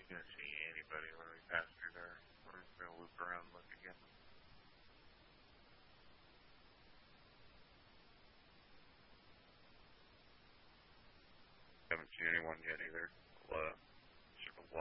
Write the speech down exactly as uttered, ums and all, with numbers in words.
Didn't see anybody when we passed through there. We're just gonna loop around and look again. Haven't seen anyone yet either. Well, uh,